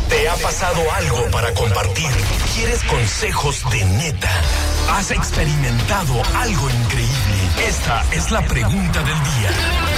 ¿Te ha pasado algo para compartir? ¿Quieres consejos de neta? ¿Has experimentado algo increíble? Esta es la pregunta del día.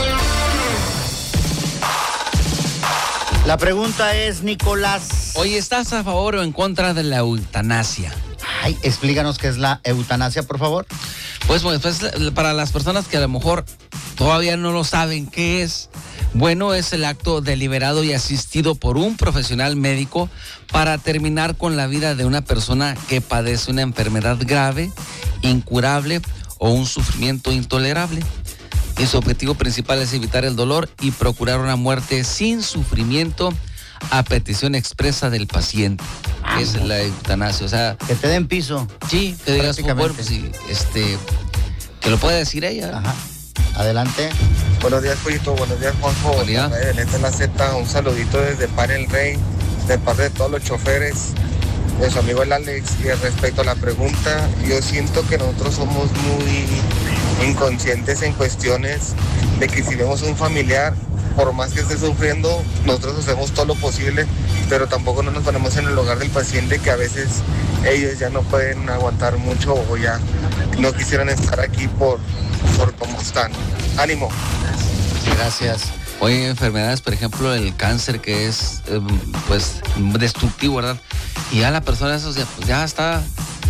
La pregunta es, Nicolás. Oye, ¿estás a favor o en contra de la eutanasia? Ay, explícanos qué es la eutanasia, por favor. Pues para las personas que a lo mejor todavía no lo saben qué es, bueno, es el acto deliberado y asistido por un profesional médico para terminar con la vida de una persona que padece una enfermedad grave, incurable o un sufrimiento intolerable. Y su objetivo principal es evitar el dolor y procurar una muerte sin sufrimiento a petición expresa del paciente. Es la eutanasia, o sea... Que te den piso. Sí, que digas, bueno, pues sí, que lo puede decir ella. Ajá. Adelante. Buenos días, Pollito. Buenos días, Juanjo. Buen día. Esta es la Z. Un saludito desde Par el Rey, de parte de todos los choferes, de su amigo el Alex. Y respecto a la pregunta, yo siento que nosotros somos muy inconscientes en cuestiones de que si vemos un familiar, por más que esté sufriendo, nosotros hacemos todo lo posible, pero tampoco no nos ponemos en el lugar del paciente, que a veces ellos ya no pueden aguantar mucho o ya no quisieran estar aquí por cómo están. ¡Ánimo! Gracias. Hoy hay enfermedades, por ejemplo, el cáncer, que es pues destructivo, ¿verdad? Y ya la persona eso ya está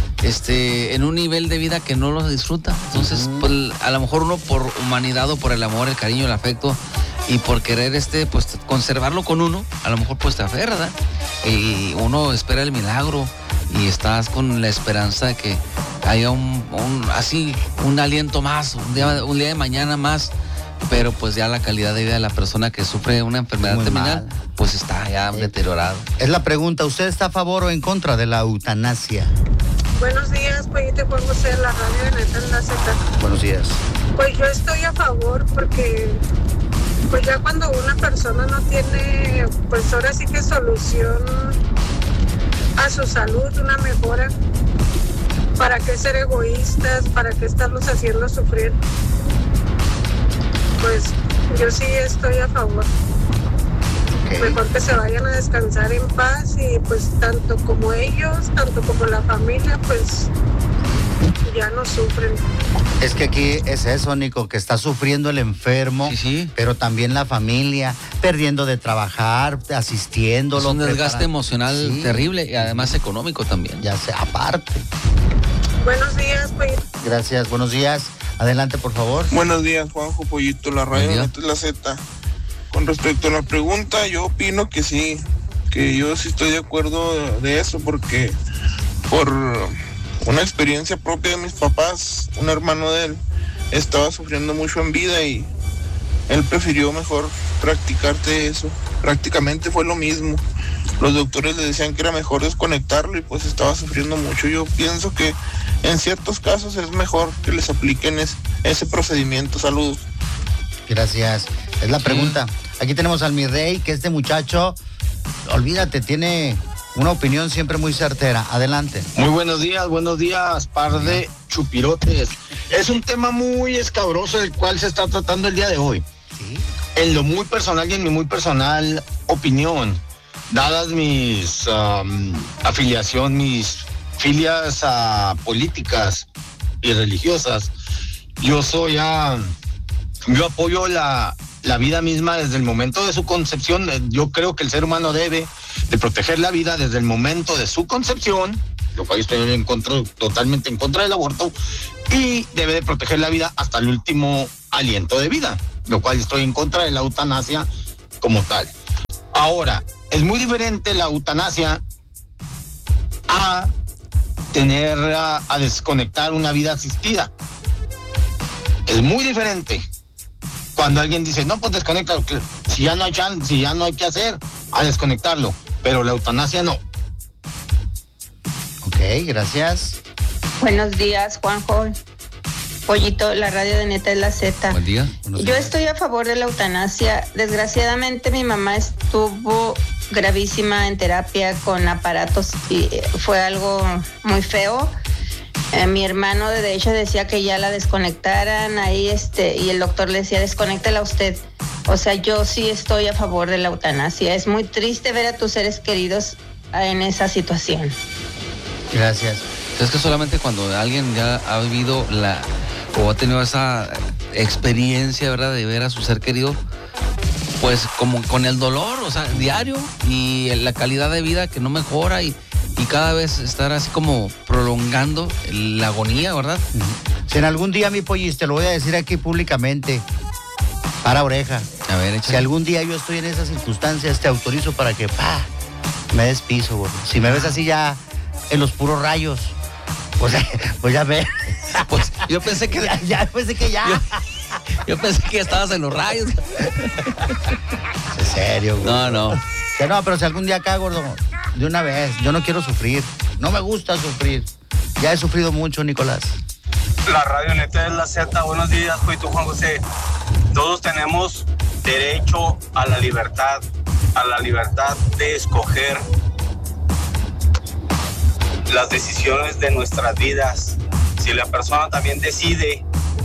en un nivel de vida que no lo disfruta. Entonces, pues, a lo mejor uno por humanidad o por el amor, el cariño, el afecto y por querer pues conservarlo con uno, a lo mejor pues te aferra, ¿verdad? Y uno espera el milagro y estás con la esperanza de que haya un aliento más, un día de mañana más, pero pues ya la calidad de vida de la persona que sufre una enfermedad muy terminal, mal. pues está ya deteriorado. Es la pregunta, ¿usted está a favor o en contra de la eutanasia? Buenos días, Pollito, Juan José, la radio de Neta en la Z. Buenos días. Pues yo estoy a favor porque pues ya cuando una persona no tiene, pues ahora sí que solución a su salud, una mejora, ¿para qué ser egoístas? ¿Para qué estarlos haciendo sufrir? Pues yo sí estoy a favor. Okay. Mejor que se vayan a descansar en paz y pues tanto como ellos, tanto como la familia, pues ya no sufren. Es que aquí es eso, Nico, que está sufriendo el enfermo, Sí. pero también la familia, perdiendo de trabajar, asistiéndolo. Es un desgaste emocional terrible y además económico también. Ya sea aparte. Buenos días, Pollito. Gracias, buenos días. Adelante, por favor. Buenos días, Juanjo, Pollito, la radio Buen día. Neta es la Z. Con respecto a la pregunta, yo opino que sí, que yo sí estoy de acuerdo de eso, porque por una experiencia propia de mis papás, un hermano de él estaba sufriendo mucho en vida y él prefirió mejor practicarte eso. Prácticamente fue lo mismo. Los doctores le decían que era mejor desconectarlo y pues estaba sufriendo mucho. Yo pienso que en ciertos casos es mejor que les apliquen ese procedimiento. Saludos. Gracias. Es la pregunta. Aquí tenemos al mi rey, que este muchacho, olvídate, tiene una opinión siempre muy certera. Adelante. Muy buenos días, par de chupirotes. Es un tema muy escabroso el cual se está tratando el día de hoy. Sí. En lo muy personal y en mi muy personal opinión, dadas mis afiliación, mis filias políticas y religiosas, yo apoyo la vida misma desde el momento de su concepción. Yo creo que el ser humano debe de proteger la vida desde el momento de su concepción, lo cual estoy totalmente en contra del aborto, y debe de proteger la vida hasta el último aliento de vida, lo cual estoy en contra de la eutanasia como tal. Ahora, es muy diferente la eutanasia a tener a desconectar una vida asistida. Es muy diferente. Cuando alguien dice, no, pues desconéctalo, si ya no hay chance, si ya no hay que hacer, a desconectarlo. Pero la eutanasia no. Ok, gracias. Buenos días, Juanjo. Pollito, la radio de Neta es la Z. Buen día. Yo estoy a favor de la eutanasia. Desgraciadamente mi mamá estuvo gravísima en terapia con aparatos y fue algo muy feo. Mi hermano de hecho decía que ya la desconectaran ahí y el doctor le decía, desconéctela usted. O sea, yo sí estoy a favor de la eutanasia. Es muy triste ver a tus seres queridos en esa situación. Gracias. Es que solamente cuando alguien ya ha vivido o ha tenido esa experiencia, ¿verdad?, de ver a su ser querido, pues como con el dolor, o sea, diario, y la calidad de vida que no mejora y cada vez estar así como prolongando la agonía, ¿verdad? Si en algún día, mi pollis, te lo voy a decir aquí públicamente, para oreja. A ver, échale. Si algún día yo estoy en esas circunstancias, te autorizo para que me des piso, gordo. Si me ves así ya en los puros rayos, pues ya ve. Pues yo pensé que ya pensé que ya. Yo pensé que estabas en los rayos. En serio, gordo. No. Que no, pero si algún día acá, gordo, de una vez, yo no quiero sufrir. No me gusta sufrir. Ya he sufrido mucho, Nicolás. La radio neta es la Z. Buenos días, Juito Juan José. Todos tenemos derecho a la libertad de escoger las decisiones de nuestras vidas. Si la persona también decide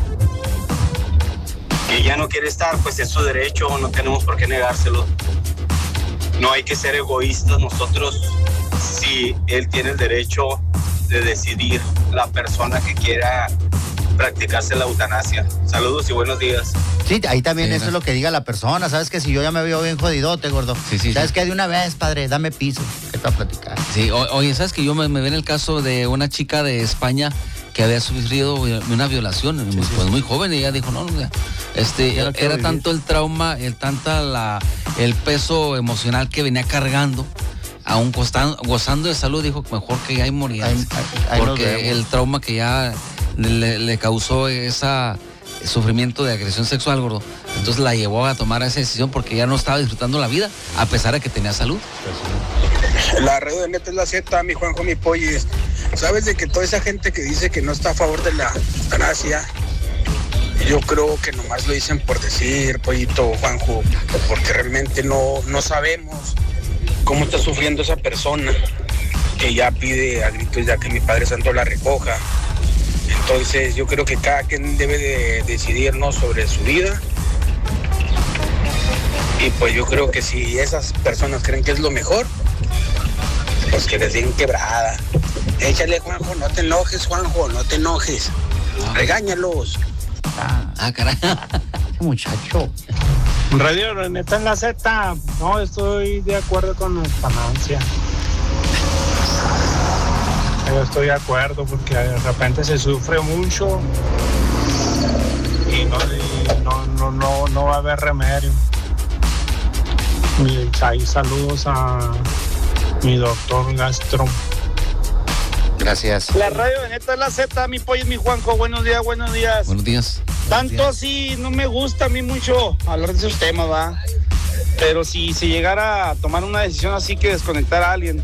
que ya no quiere estar, pues es su derecho, no tenemos por qué negárselo. No hay que ser egoístas nosotros. Si él tiene el derecho de decidir, la persona que quiera practicarse la eutanasia. Saludos y buenos días. Sí, ahí también eso es lo que diga la persona. Sabes que si yo ya me veo bien jodidote, gordo. Sí. Sabes que de una vez, padre, dame piso. ¿Qué te va a platicar? Sí, oye, ¿sabes que yo me ve en el caso de una chica de España que había sufrido una violación, pues muy joven, y ella dijo, no, era tanto el trauma, el peso emocional que venía cargando, aún gozando de salud, dijo, mejor que ya morir, porque el trauma que ya le causó ese sufrimiento de agresión sexual, gordo, entonces la llevó a tomar esa decisión porque ya no estaba disfrutando la vida, a pesar de que tenía salud. La radio de neta es la Z, mi Juanjo, mi pollis. ¿Sabes de que toda esa gente que dice que no está a favor de la eutanasia, yo creo que nomás lo dicen por decir, pollito, Juanjo, porque realmente no sabemos cómo está sufriendo esa persona que ya pide a gritos ya que mi Padre Santo la recoja? Entonces yo creo que cada quien debe de decidirnos sobre su vida. Y pues yo creo que si esas personas creen que es lo mejor, pues que les den quebrada. Échale, Juanjo, no te enojes, Juanjo, no te enojes. Regáñalos. Caray. Muchacho. Radio neta en la Z. No, estoy de acuerdo con la eutanasia. Yo estoy de acuerdo porque de repente se sufre mucho y no va a haber remedio. Y ahí saludos a mi doctor Gastro. Gracias. La radio de neta es la Z, mi pollo y mi Juanjo. Buenos días. Buenos días. Tanto así no me gusta a mí mucho hablar de esos temas, ¿va? Pero si se llegara a tomar una decisión así que desconectar a alguien,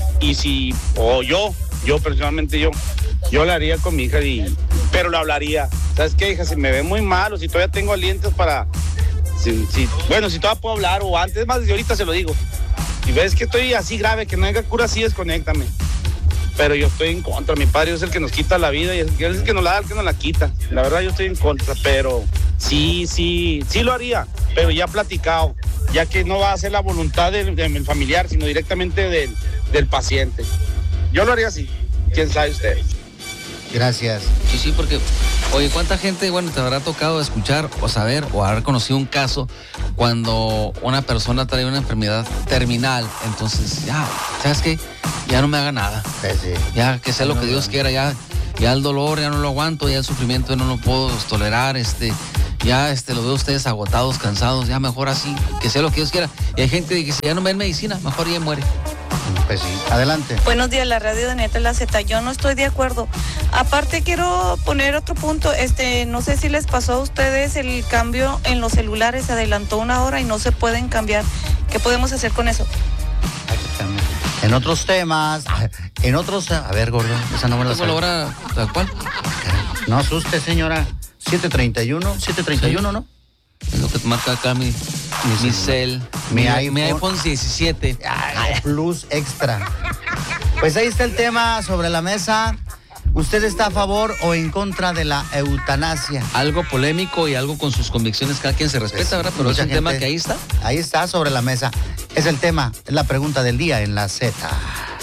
yo personalmente yo lo haría con mi hija, pero lo hablaría. ¿Sabes qué, hija? Si me ve muy mal o si todavía tengo alientos para... si todavía puedo hablar o antes, más de ahorita se lo digo. Si ves que estoy así grave, que no haya cura, así desconéctame. Pero yo estoy en contra. Mi padre es el que nos quita la vida y es el que nos la da, el que nos la quita. La verdad yo estoy en contra, pero sí lo haría, pero ya platicado, ya que no va a ser la voluntad del familiar, sino directamente del paciente. Yo lo haría así. ¿Quién sabe usted? Gracias. Sí, porque, oye, ¿cuánta gente, te habrá tocado escuchar o saber o haber conocido un caso cuando una persona trae una enfermedad terminal? Entonces, ya, ¿sabes qué? Ya no me haga nada. Sí. Ya, que sea lo que Dios quiera, ya el dolor ya no lo aguanto, ya el sufrimiento ya no lo puedo tolerar, ya lo veo ustedes agotados, cansados, ya mejor así, que sea lo que Dios quiera. Y hay gente que dice, ya no me den medicina, mejor ya muere. Pues sí, adelante. Buenos días, la radio de neta la Z. Yo no estoy de acuerdo. Aparte quiero poner otro punto. No sé si les pasó a ustedes el cambio en los celulares, se adelantó 1 hora y no se pueden cambiar. ¿Qué podemos hacer con eso? En otros temas, a ver, gordo, esa no me la sé. ¿La hora tal cual? No asuste, señora. 7:31, ¿no? Es lo que marca acá mi cel, mi iPhone 17. Plus extra. Pues ahí está el tema sobre la mesa. ¿Usted está a favor o en contra de la eutanasia? Algo polémico y algo con sus convicciones, cada quien se respeta, ¿verdad? Pero es un tema que ahí está. Ahí está sobre la mesa. Es el tema, es la pregunta del día en la Z.